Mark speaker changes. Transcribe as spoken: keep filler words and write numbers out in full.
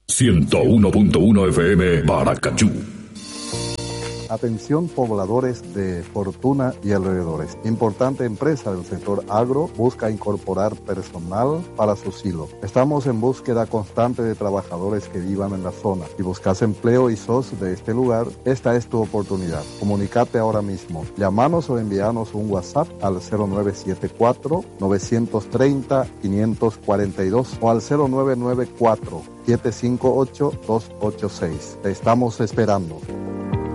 Speaker 1: ciento uno punto uno F M Paracachú.
Speaker 2: Atención pobladores de Fortuna y alrededores. Importante empresa del sector agro busca incorporar personal para su silo. Estamos en búsqueda constante de trabajadores que vivan en la zona. Si buscas empleo y sos de este lugar, esta es tu oportunidad. Comunícate ahora mismo. Llámanos o envíanos un WhatsApp al cero nueve siete cuatro, nueve tres cero, cinco cuatro dos o al cero nueve nueve cuatro, siete cinco ocho, dos ocho seis. Te estamos esperando.